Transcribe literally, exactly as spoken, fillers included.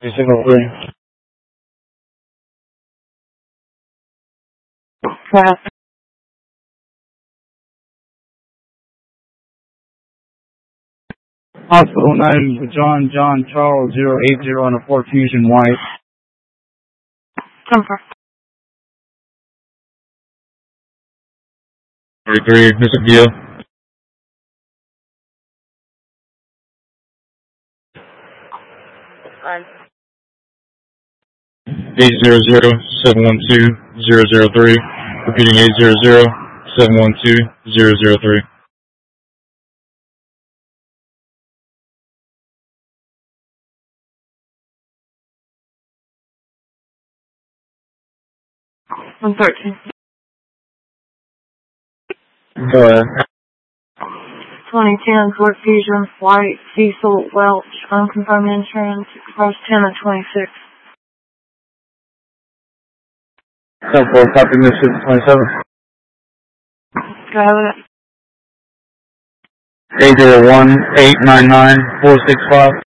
Signal three. Class. Hospital nine, John, John, Charles, zero eight zero on a Ford Fusion White. Confirm. thirty-three, Mister Gill. Fine. eight zero zero, seven one two, zero zero three. Repeating eight zero zero, seven one two, zero zero three. one thirteen. Go ahead. twenty ten Ford Fusion White Diesel Welch unconfirmed insurance across ten and twenty-six. ten four, copy Mississippi twenty-seven. Go ahead. eight zero one, eight nine nine, four six five.